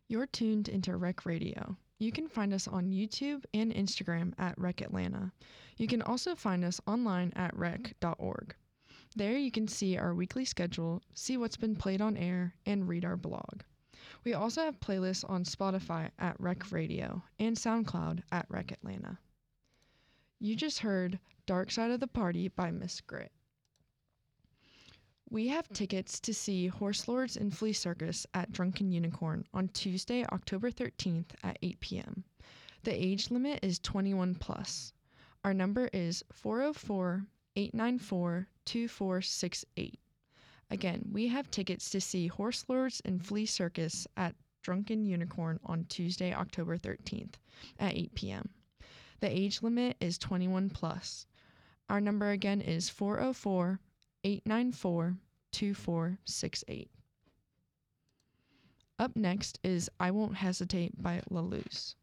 You're tuned into Rec Radio. You can find us on YouTube and Instagram at Rec Atlanta. You can also find us online at rec.org. There you can see our weekly schedule, see what's been played on air, and read our blog. We also have playlists on Spotify at Rec Radio and SoundCloud at Rec Atlanta. You just heard Dark Side of the Party by Miss Grit. We have tickets to see Horse Lords and Flea Circus at Drunken Unicorn on Tuesday, October 13th at 8 p.m. The age limit is 21 plus. Our number is 404-894-2468. Again, we have tickets to see Horse Lords and Flea Circus at Drunken Unicorn on Tuesday, October 13th at 8 p.m. The age limit is 21 plus. Our number again is 404-894-2468. Up next is I Won't Hesitate by La Luz.